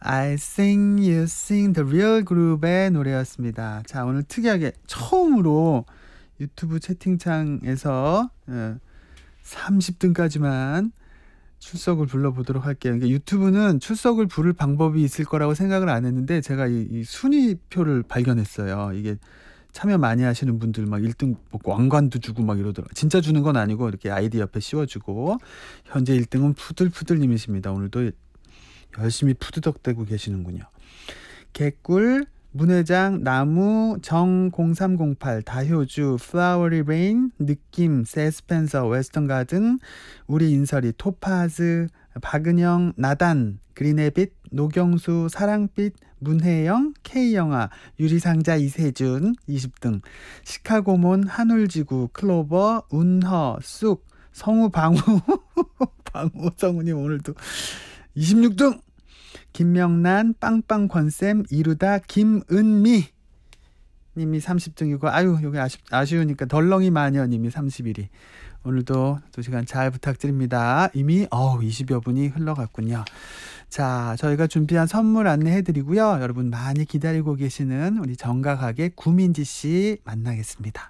I sing, you sing, The Real Group의 노래였습니다. 자, 오늘 특이하게 처음으로 유튜브 채팅창에서 30등까지만 출석을 불러보도록 할게요. 그러니까 유튜브는 출석을 부를 방법이 있을 거라고 생각을 안 했는데 제가 이 순위표를 발견했어요. 이게 참여 많이 하시는 분들 막 1등 뭐 왕관도 주고 막 이러더라고요. 진짜 주는 건 아니고 이렇게 아이디 옆에 씌워주고 현재 1등은 푸들푸들님이십니다. 오늘도 열심히 푸드덕대고 계시는군요. 개꿀, 문회장, 나무, 정 0308, 다효주, 플라워리 레인, 느낌, 세스펜서, 웨스턴 가든, 우리 인설이, 토파즈, 박은영, 나단, 그린해빛, 노경수, 사랑빛, 문혜영, K영아, 유리상자 이세준 20등, 시카고몬, 한울지구, 클로버, 운허, 쑥, 성우 방우 방우 성우님 오늘도 26등, 김명란, 빵빵권쌤, 이루다, 김은미 님이 30등이고 아유 여기 아쉬우니까 덜렁이 마녀님이 31위. 오늘도 2시간 잘 부탁드립니다. 이미 20여 분이 흘러갔군요. 자, 저희가 준비한 선물 안내해드리고요. 여러분 많이 기다리고 계시는 우리 정각하게 구민지씨 만나겠습니다.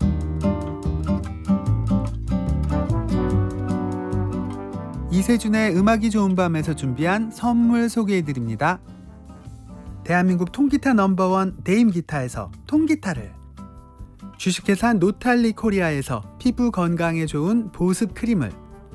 이세준의 음악이 좋은 밤에서 준비한 선물 소개해드립니다. 대한민국 통기타 넘버원 데임기타에서 통기타를, 주식회사 노탈리 코리아에서 피부 건강에 좋은 보습 크림을,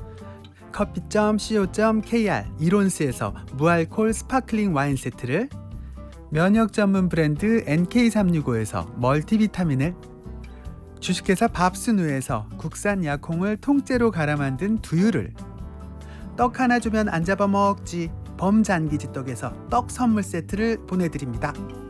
커피.co.kr 이론스에서 무알콜 스파클링 와인 세트를, 면역 전문 브랜드 NK365에서 멀티비타민을, 주식회사 밥스누에서 국산 약콩을 통째로 갈아 만든 두유를, 떡 하나 주면 안 잡아먹지 범잔기지 떡에서 떡 선물 세트를 보내드립니다.